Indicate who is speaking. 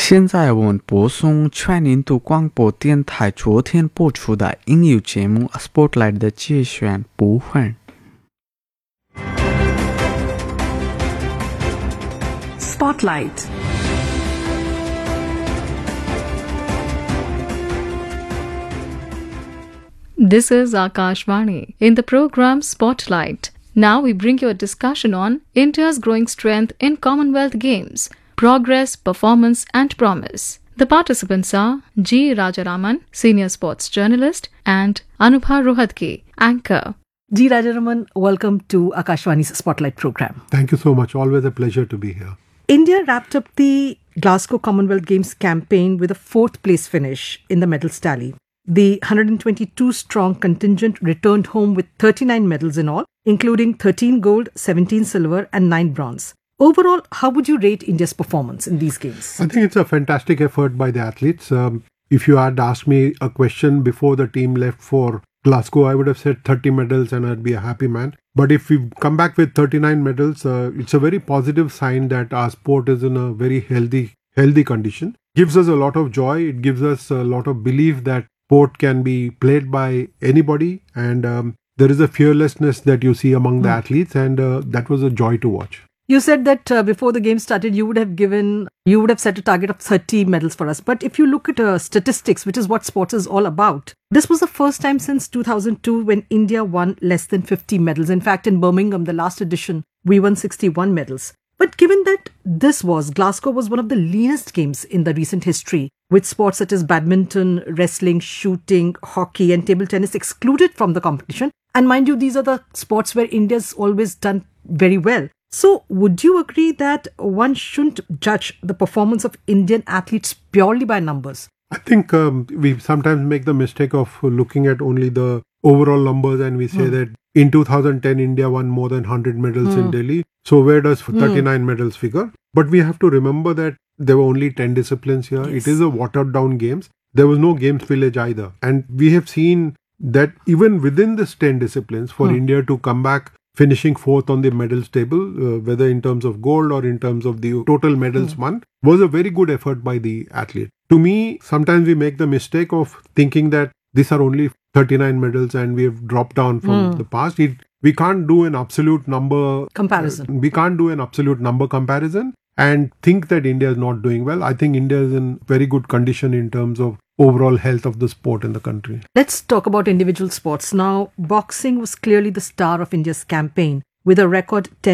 Speaker 1: 现在我们播送全年度广播电台昨天播出的英语节目 Spotlight 的节选部分。
Speaker 2: Spotlight.
Speaker 3: This is Akashvani. In the program Spotlight, now we bring you a discussion on India's growing strength in Commonwealth Games, progress, performance and promise. The participants are G. Rajaraman, senior sports journalist, and Anubha Rohatgi, anchor.
Speaker 2: G. Rajaraman, welcome to Akashvani's Spotlight program.
Speaker 4: Thank you so much. Always a pleasure to be here.
Speaker 2: India wrapped up the Glasgow Commonwealth Games campaign with a fourth place finish in the medals tally. The 122-strong contingent returned home with 39 medals in all, including 13 gold, 17 silver and 9 bronze. Overall, how would you rate India's performance in these games?
Speaker 4: I think it's a fantastic effort by the athletes. If you had asked me a question before the team left for Glasgow, I would have said 30 medals and I'd be a happy man. But if we come back with 39 medals, it's a very positive sign that our sport is in a very healthy condition. Gives us a lot of joy. It gives us a lot of belief that sport can be played by anybody, and there is a fearlessness that you see among the athletes, and that was a joy to watch.
Speaker 2: You said that before the game started, you would have set a target of 30 medals for us. But if you look at statistics, which is what sports is all about, this was the first time since 2002 when India won less than 50 medals. In fact, in Birmingham, the last edition, we won 61 medals. But given that Glasgow was one of the leanest games in the recent history, with sports such as badminton, wrestling, shooting, hockey and table tennis excluded from the competition. And mind you, these are the sports where India's always done very well. So would you agree that one shouldn't judge the performance of Indian athletes purely by numbers?
Speaker 4: I think we sometimes make the mistake of looking at only the overall numbers, and we say that in 2010, India won more than 100 medals in Delhi. So where does 39 medals figure? But we have to remember that there were only 10 disciplines here.
Speaker 2: Yes.
Speaker 4: It is a watered down games. There was no games village either. And we have seen that even within this 10 disciplines, for India to come back finishing fourth on the medals table, whether in terms of gold or in terms of the total medals won, was a very good effort by the athlete. To me, sometimes we make the mistake of thinking that these are only 39 medals and we have dropped down from the past. We can't do an absolute number
Speaker 2: comparison.
Speaker 4: We can't do an absolute number comparison and think that India is not doing well. I think India is in very good condition in terms of overall health of the sport in the country.
Speaker 2: Let's talk about individual sports. Now, boxing was clearly the star of India's campaign with a record 10